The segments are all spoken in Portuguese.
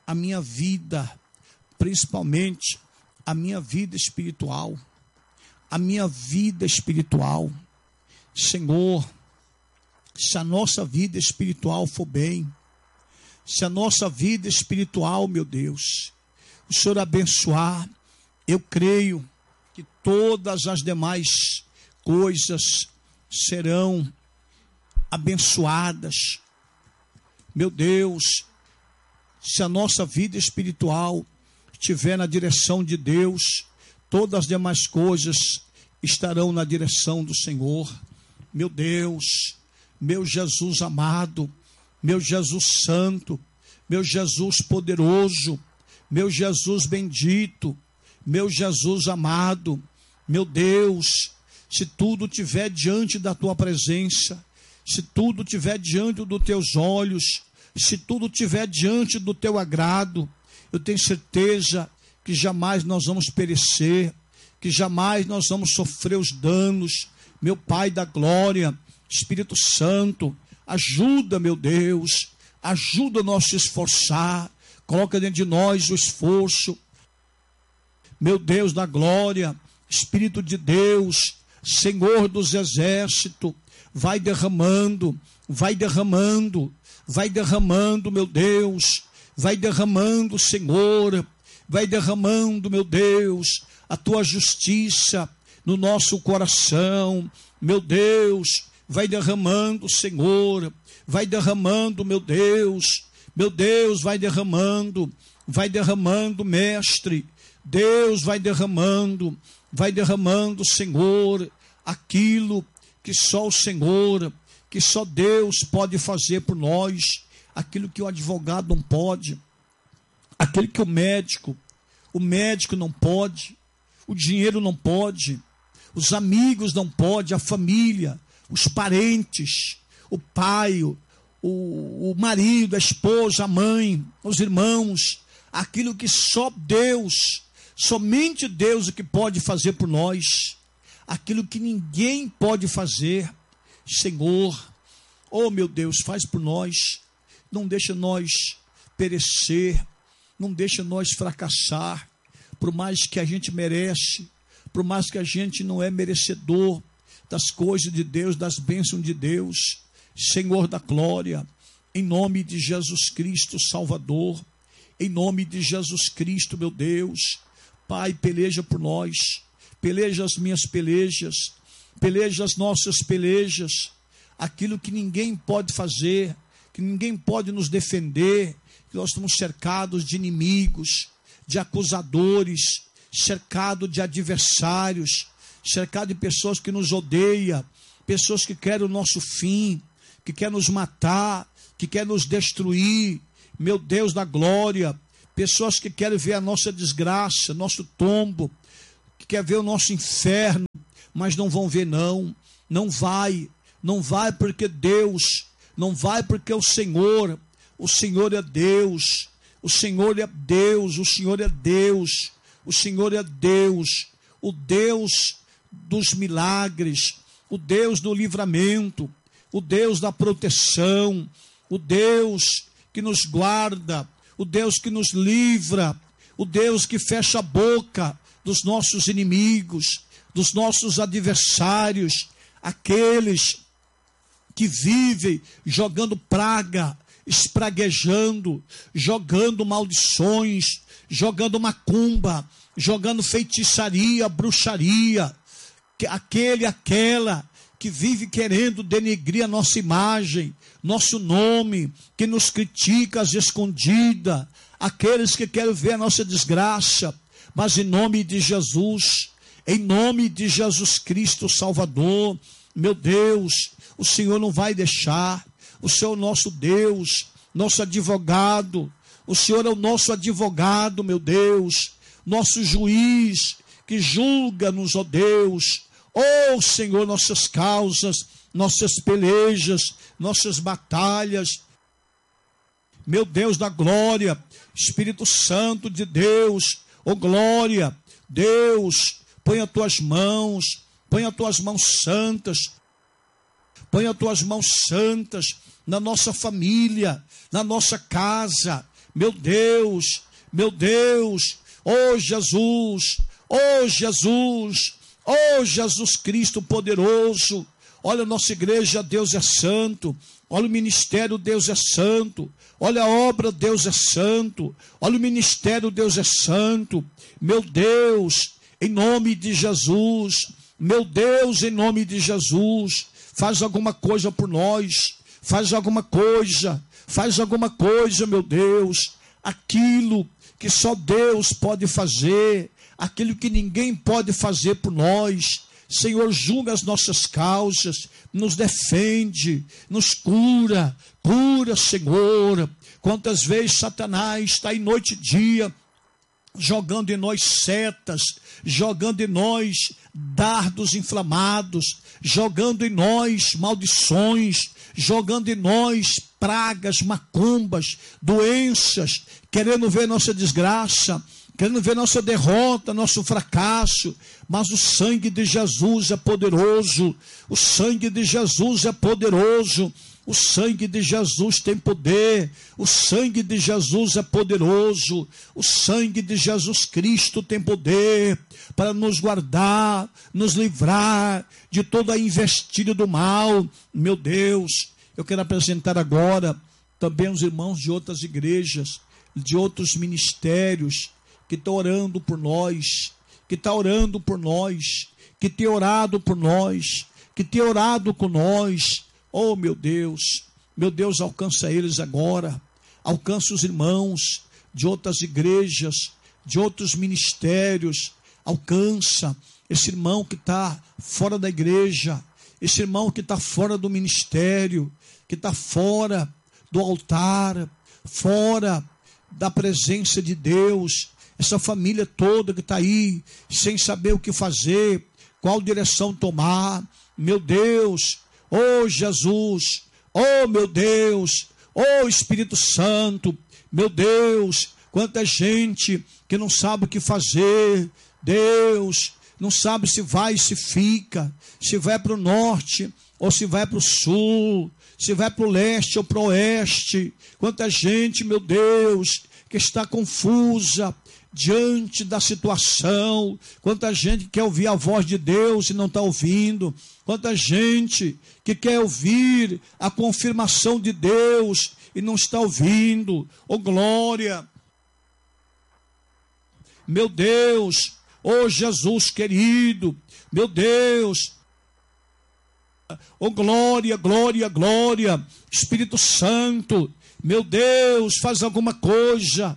a minha vida, principalmente a minha vida espiritual. A minha vida espiritual. Senhor, se a nossa vida espiritual for bem, se a nossa vida espiritual, meu Deus, o Senhor abençoar, eu creio que todas as demais coisas serão abençoadas. Meu Deus, se a nossa vida espiritual estiver na direção de Deus, todas as demais coisas estarão na direção do Senhor. Meu Deus, meu Jesus amado, meu Jesus santo, meu Jesus poderoso, meu Jesus bendito, meu Jesus amado, meu Deus, se tudo estiver diante da tua presença, se tudo estiver diante dos teus olhos, se tudo estiver diante do teu agrado, eu tenho certeza que jamais nós vamos perecer, que jamais nós vamos sofrer os danos. Meu Pai da glória, Espírito Santo, ajuda, meu Deus, ajuda nós a se esforçar, coloca dentro de nós o esforço. Meu Deus da glória, Espírito de Deus, Senhor dos exércitos, vai derramando, vai derramando, vai derramando, meu Deus, vai derramando, Senhor, vai derramando, meu Deus, a tua justiça no nosso coração, meu Deus, vai derramando, Senhor, vai derramando, meu Deus, vai derramando, Mestre, Deus vai derramando, Senhor, aquilo que só o Senhor, que só Deus pode fazer por nós, aquilo que o advogado não pode, aquilo que o médico não pode, o dinheiro não pode, os amigos não podem, a família, os parentes, o pai, o marido, a esposa, a mãe, os irmãos, aquilo que só Deus, somente Deus é que pode fazer por nós, aquilo que ninguém pode fazer. Senhor, oh meu Deus, faz por nós, não deixa nós perecer, não deixa nós fracassar, por mais que a gente merece, por mais que a gente não é merecedor das coisas de Deus, das bênçãos de Deus. Senhor da glória, em nome de Jesus Cristo Salvador, em nome de Jesus Cristo, meu Deus, Pai, peleja por nós, peleja as minhas pelejas, peleja as nossas pelejas, aquilo que ninguém pode fazer, que ninguém pode nos defender, que nós estamos cercados de inimigos, de acusadores, cercados de adversários, cercados de pessoas que nos odeiam, pessoas que querem o nosso fim, que querem nos matar, que querem nos destruir, meu Deus da glória, pessoas que querem ver a nossa desgraça, nosso tombo, que querem ver o nosso inferno, mas não vão ver não vai porque Deus, não vai porque o Senhor é Deus, o Senhor é Deus, o Senhor é Deus, o Senhor é Deus, o Deus dos milagres, o Deus do livramento, o Deus da proteção, o Deus que nos guarda, o Deus que nos livra, o Deus que fecha a boca dos nossos inimigos, dos nossos adversários, aqueles que vivem jogando praga, espraguejando, jogando maldições, jogando macumba, jogando feitiçaria, bruxaria, aquela que vive querendo denegrir a nossa imagem, nosso nome, que nos critica às escondidas, aqueles que querem ver a nossa desgraça, mas em nome de Jesus, em nome de Jesus Cristo Salvador, meu Deus, o Senhor não vai deixar, o Senhor é o nosso Deus, nosso advogado, o Senhor é o nosso advogado, meu Deus, nosso juiz, que julga-nos, ó Deus, ó Senhor, nossas causas, nossas pelejas, nossas batalhas, meu Deus da glória, Espírito Santo de Deus, ó glória, Deus, põe as tuas mãos santas, põe as tuas mãos santas na nossa família, na nossa casa, meu Deus, meu Deus, oh Jesus, oh Jesus, oh Jesus Cristo poderoso. Olha a nossa igreja, Deus é santo. Olha o ministério, Deus é santo. Olha a obra, Deus é santo. Olha o ministério, Deus é santo. Meu Deus, em nome de Jesus, meu Deus, em nome de Jesus, faz alguma coisa por nós, faz alguma coisa, meu Deus, aquilo que só Deus pode fazer, aquilo que ninguém pode fazer por nós. Senhor, julga as nossas causas, nos defende, nos cura, Senhor. Quantas vezes Satanás está em noite e dia, jogando em nós setas, jogando em nós dardos inflamados, jogando em nós maldições, jogando em nós pragas, macumbas, doenças, querendo ver nossa desgraça, querendo ver nossa derrota, nosso fracasso. Mas o sangue de Jesus é poderoso, o sangue de Jesus é poderoso, o sangue de Jesus tem poder, o sangue de Jesus é poderoso, o sangue de Jesus Cristo tem poder para nos guardar, nos livrar de toda a investida do mal. Meu Deus, eu quero apresentar agora também os irmãos de outras igrejas, de outros ministérios, que estão orando por nós, que está orando por nós, que tem orado por nós, que tem orado com nós. Oh, meu Deus, alcança eles agora, alcança os irmãos de outras igrejas, de outros ministérios, alcança esse irmão que está fora da igreja, esse irmão que está fora do ministério, que está fora do altar, fora da presença de Deus, essa família toda que está aí, sem saber o que fazer, qual direção tomar. Meu Deus, oh Jesus, oh meu Deus, oh Espírito Santo, meu Deus, quanta gente que não sabe o que fazer. Deus, não sabe se vai, se fica, se vai para o norte ou se vai para o sul, se vai para o leste ou para o oeste. Quanta gente, meu Deus, que está confusa diante da situação. Quanta gente que quer ouvir a voz de Deus e não está ouvindo. Quanta gente que quer ouvir a confirmação de Deus e não está ouvindo. Oh glória, meu Deus, oh Jesus querido, meu Deus, oh glória, glória, glória, Espírito Santo, meu Deus, faz alguma coisa,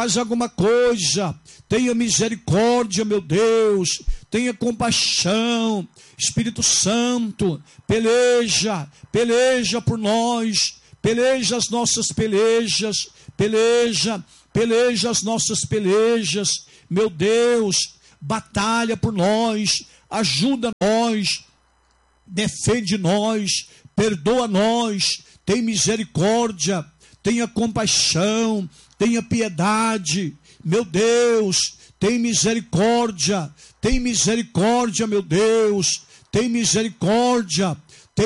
tenha misericórdia, meu Deus, tenha compaixão, Espírito Santo, peleja por nós, peleja as nossas pelejas, peleja as nossas pelejas, meu Deus, batalha por nós, ajuda nós, defende nós, perdoa nós, tem misericórdia, tenha compaixão, tenha piedade, meu Deus, tem misericórdia, meu Deus, tem misericórdia,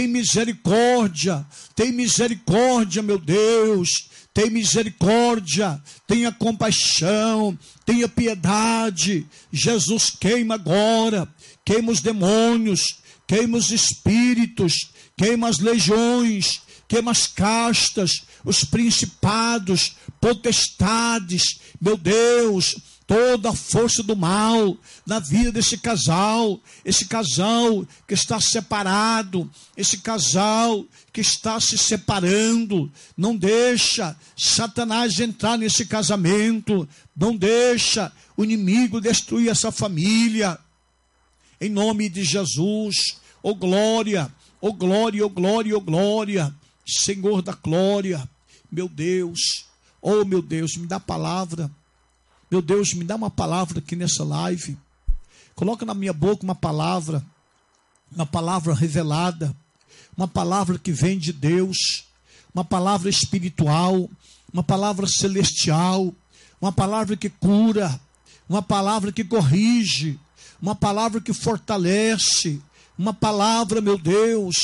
meu Deus, tem misericórdia, tenha compaixão, tenha piedade. Jesus, queima agora, queima os demônios, queima os espíritos, queima as legiões, queima as castas, os principados, potestades, meu Deus, toda a força do mal na vida desse casal, esse casal que está separado, esse casal que está se separando. Não deixa Satanás entrar nesse casamento, não deixa o inimigo destruir essa família, em nome de Jesus. Oh glória, oh glória, oh glória, oh glória, Senhor da glória, meu Deus, oh meu Deus, me dá palavra. Meu Deus, me dá uma palavra aqui nessa live. Coloca na minha boca uma palavra revelada, uma palavra que vem de Deus, uma palavra espiritual, uma palavra celestial, uma palavra que cura, uma palavra que corrige, uma palavra que fortalece, uma palavra, meu Deus,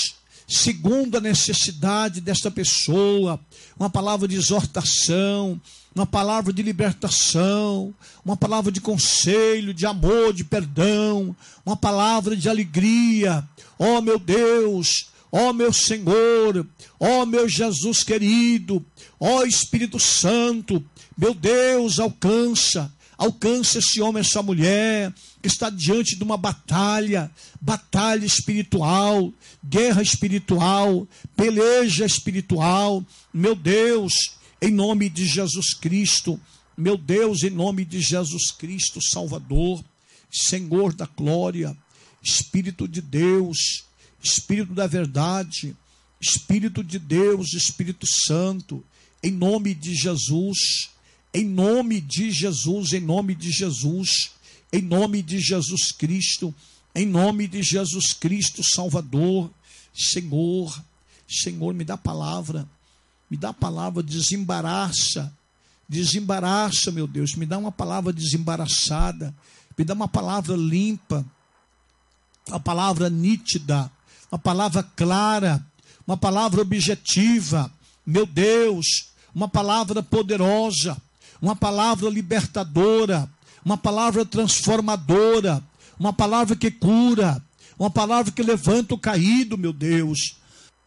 segundo a necessidade desta pessoa, uma palavra de exortação, uma palavra de libertação, uma palavra de conselho, de amor, de perdão, uma palavra de alegria. Ó meu Deus, ó meu Senhor, ó meu Jesus querido, ó Espírito Santo, meu Deus, alcança esse homem, essa mulher, que está diante de uma batalha espiritual, guerra espiritual, peleja espiritual. Meu Deus, em nome de Jesus Cristo, meu Deus, em nome de Jesus Cristo, Salvador, Senhor da glória, Espírito de Deus, Espírito da verdade, Espírito de Deus, Espírito Santo, em nome de Jesus, em nome de Jesus, em nome de Jesus, em nome de Jesus Cristo, em nome de Jesus Cristo, Salvador, Senhor, me dá palavra, desembaraça, meu Deus, me dá uma palavra desembaraçada, me dá uma palavra limpa, uma palavra nítida, uma palavra clara, uma palavra objetiva, meu Deus, uma palavra poderosa, uma palavra libertadora, uma palavra transformadora, uma palavra que cura, uma palavra que levanta o caído, meu Deus,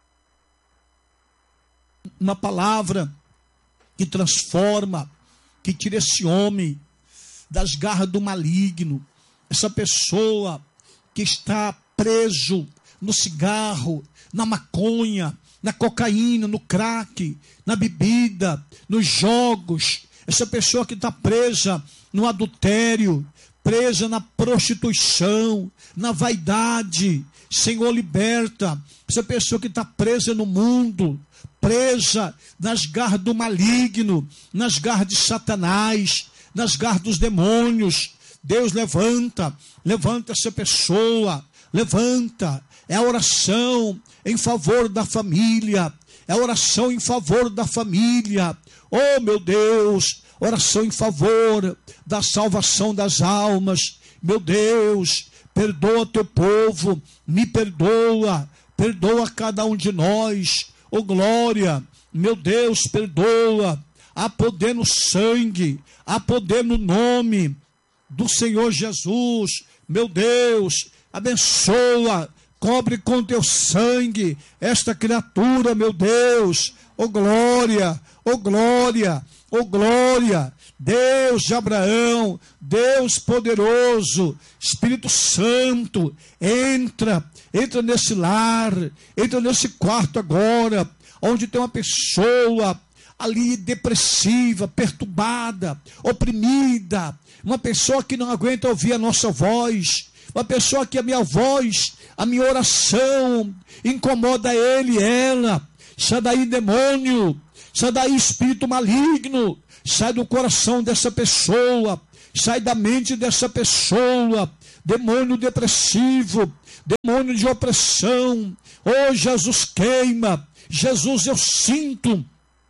uma palavra que transforma, que tira esse homem das garras do maligno, essa pessoa que está preso no cigarro, na maconha, na cocaína, no crack, na bebida, nos jogos, essa pessoa que está presa no adultério, presa na prostituição, na vaidade. Senhor, liberta essa pessoa que está presa no mundo, presa nas garras do maligno, nas garras de Satanás, nas garras dos demônios. Deus, levanta essa pessoa, levanta. É a oração em favor da família, é a oração em favor da família. Oh, meu Deus, oração em favor da salvação das almas. Meu Deus, perdoa teu povo, me perdoa cada um de nós. Oh, glória, meu Deus, perdoa. Há poder no sangue, há poder no nome do Senhor Jesus. Meu Deus, abençoa, cobre com teu sangue esta criatura, meu Deus. Oh, glória, oh, glória, oh, glória. Deus de Abraão, Deus poderoso, Espírito Santo, entra nesse lar, entra nesse quarto agora, onde tem uma pessoa ali depressiva, perturbada, oprimida, uma pessoa que não aguenta ouvir a nossa voz, uma pessoa que a minha voz, a minha oração incomoda ele e ela. Sai daí, demônio, sai daí, espírito maligno, sai do coração dessa pessoa, sai da mente dessa pessoa, demônio depressivo, demônio de opressão. Oh, Jesus, queima. Jesus, eu sinto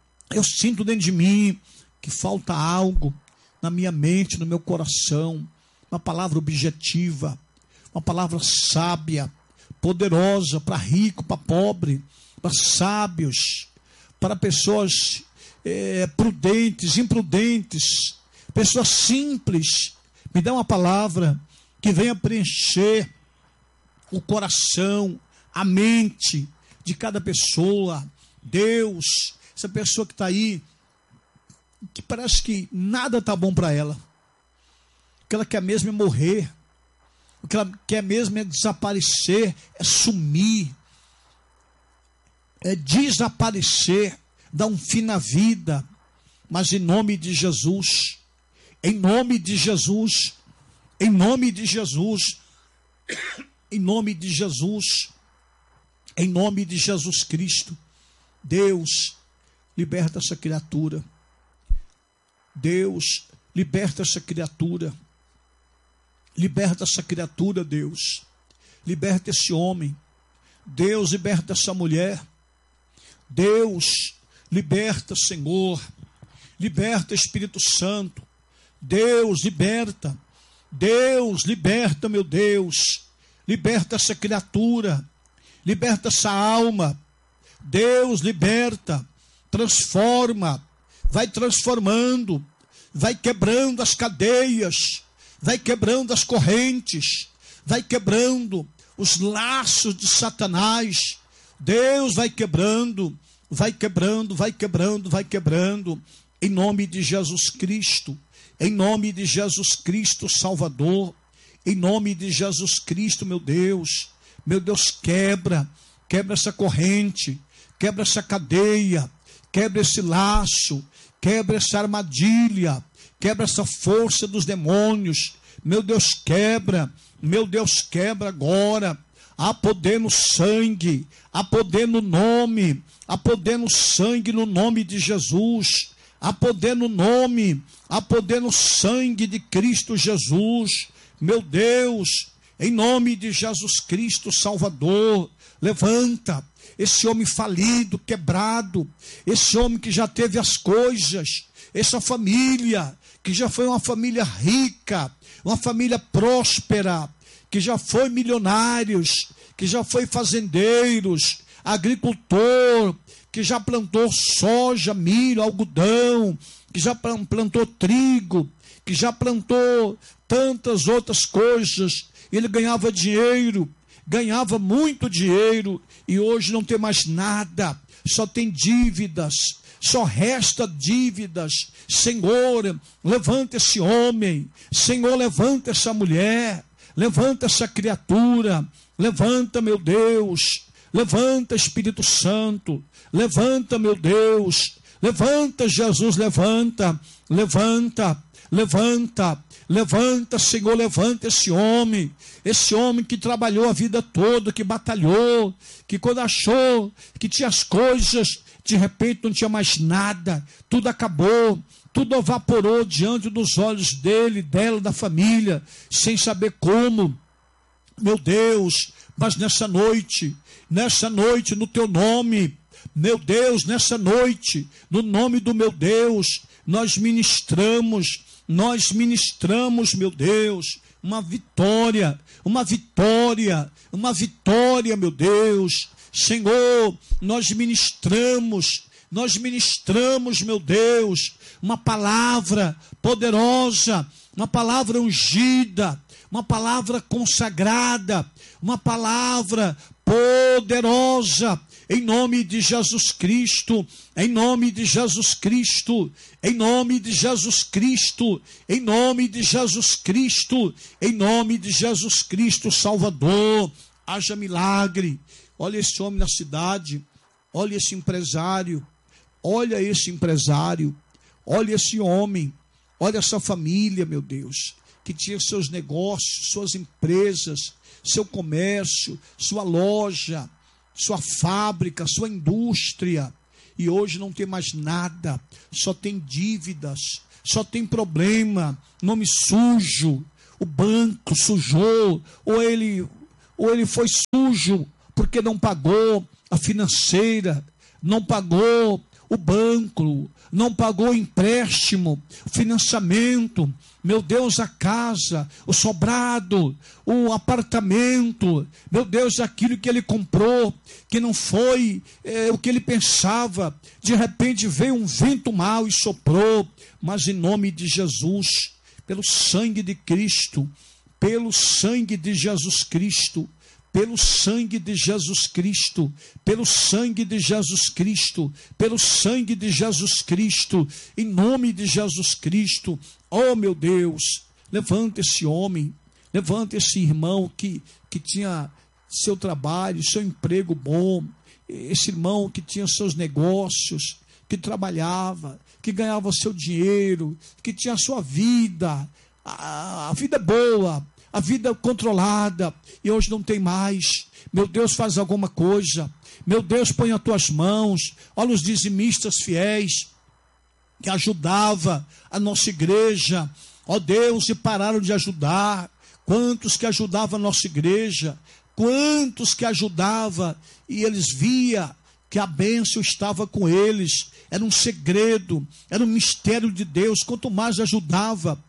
dentro de mim que falta algo na minha mente, no meu coração, uma palavra objetiva, uma palavra sábia, poderosa, para rico, para pobre, para sábios, para pessoas prudentes, imprudentes, pessoas simples. Me dá uma palavra que venha preencher o coração, a mente de cada pessoa. Deus, essa pessoa que está aí, que parece que nada está bom para ela, o que ela quer mesmo é morrer, o que ela quer mesmo é desaparecer, é sumir, é desaparecer, dar um fim na vida. Mas em nome de Jesus, em nome de Jesus, em nome de Jesus, em nome de Jesus, em nome de Jesus Cristo, Deus, liberta essa criatura. Deus, liberta essa criatura. Liberta essa criatura, Deus. Liberta esse homem. Deus, liberta essa mulher. Deus, liberta, Senhor. Liberta, Espírito Santo. Deus, liberta. Deus, liberta, meu Deus. Liberta essa criatura. liberta essa alma. Deus liberta, transforma, vai transformando, vai quebrando as cadeias, vai quebrando as correntes, vai quebrando os laços de Satanás. Deus vai quebrando, vai quebrando, vai quebrando, vai quebrando, em nome de Jesus Cristo, em nome de Jesus Cristo Salvador, em nome de Jesus Cristo, meu Deus, quebra essa corrente, quebra essa cadeia, quebra esse laço, quebra essa armadilha, quebra essa força dos demônios, meu Deus, quebra agora. Há poder no sangue, há poder no nome, há poder no sangue, no nome de Jesus, há poder no nome, há poder no sangue de Cristo Jesus, meu Deus, em nome de Jesus Cristo Salvador. Levanta esse homem falido, quebrado, esse homem que já teve as coisas, essa família que já foi uma família rica, uma família próspera, que já foi milionários, que já foi fazendeiros, agricultor, que já plantou soja, milho, algodão, que já plantou trigo, que já plantou tantas outras coisas. Ele ganhava dinheiro, ganhava muito dinheiro, e hoje não tem mais nada, só tem dívidas, só resta dívidas. Senhor, levanta esse homem, Senhor, levanta essa mulher, levanta essa criatura, levanta, meu Deus, levanta, Espírito Santo, levanta, meu Deus, levanta, Jesus, levanta, Senhor, levanta esse homem que trabalhou a vida toda, que batalhou, que quando achou que tinha as coisas, de repente não tinha mais nada, tudo acabou, tudo evaporou diante dos olhos dele, dela, da família, sem saber como. Meu Deus, mas nessa noite, no teu nome, meu Deus, nessa noite, no nome do meu Deus, nós ministramos, meu Deus, uma vitória, meu Deus. Senhor, nós ministramos, meu Deus, uma palavra poderosa, uma palavra ungida, uma palavra consagrada, uma palavra poderosa, em nome de Jesus Cristo, em nome de Jesus Cristo, em nome de Jesus Cristo, em nome de Jesus Cristo, em nome de Jesus Cristo Salvador. Haja milagre. Olha esse homem na cidade, olha esse empresário, olha esse homem, olha essa família, meu Deus, que tinha seus negócios, suas empresas, seu comércio, sua loja, sua fábrica, sua indústria, e hoje não tem mais nada, só tem dívidas, só tem problema, nome sujo, o banco sujou, ou ele foi sujo porque não pagou a financeira, não pagou o banco, não pagou o empréstimo, o financiamento, meu Deus, a casa, o sobrado, o apartamento, meu Deus, aquilo que ele comprou, que não foi o que ele pensava, de repente veio um vento mau e soprou, mas em nome de Jesus, pelo sangue de Cristo, pelo sangue de Jesus Cristo, pelo sangue de Jesus Cristo, pelo sangue de Jesus Cristo, pelo sangue de Jesus Cristo, em nome de Jesus Cristo, oh meu Deus, levanta esse homem, levanta esse irmão que tinha seu trabalho, seu emprego bom, esse irmão que tinha seus negócios, que trabalhava, que ganhava seu dinheiro, que tinha a sua vida, a vida boa, a vida controlada, e hoje não tem mais. Meu Deus, faz alguma coisa. Meu Deus, põe as tuas mãos. Olha os dizimistas fiéis que ajudavam a nossa igreja. Ó Deus, e pararam de ajudar. Quantos que ajudavam a nossa igreja? Quantos que ajudavam e eles via que a bênção estava com eles, era um segredo, era um mistério de Deus. Quanto mais ajudava,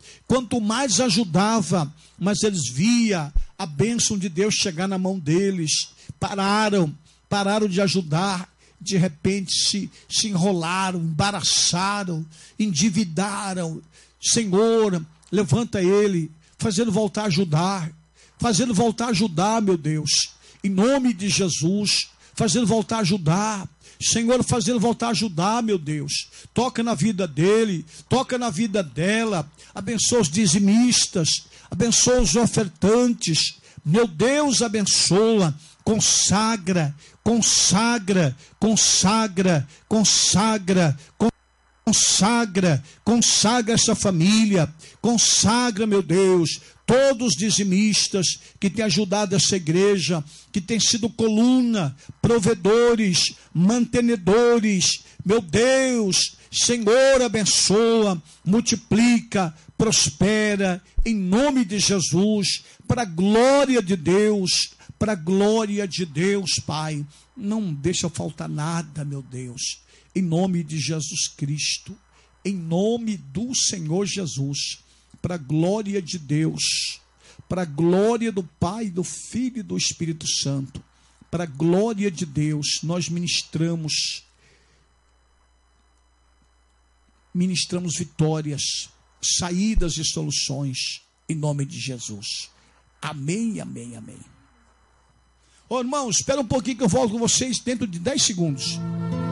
mas eles via a bênção de Deus chegar na mão deles. pararam de ajudar, de repente se enrolaram, embaraçaram, endividaram. Senhor, levanta ele, fazendo voltar a ajudar, meu Deus, em nome de Jesus, fazendo voltar a ajudar. Senhor, fazendo voltar a ajudar, meu Deus. Toca na vida dele, toca na vida dela. Abençoa os dizimistas, abençoa os ofertantes. Meu Deus, abençoa, consagra essa família, consagra, meu Deus, todos os dizimistas que têm ajudado essa igreja, que têm sido coluna, provedores, mantenedores. Meu Deus, Senhor, abençoa, multiplica, prospera, em nome de Jesus, para a glória de Deus, Pai. Não deixa faltar nada, meu Deus, em nome de Jesus Cristo, em nome do Senhor Jesus, para a glória de Deus, para a glória do Pai, do Filho e do Espírito Santo, para a glória de Deus, nós ministramos vitórias, saídas e soluções, em nome de Jesus. Amém, amém, amém. Ô, irmãos, espera um pouquinho que eu volto com vocês dentro de 10 segundos.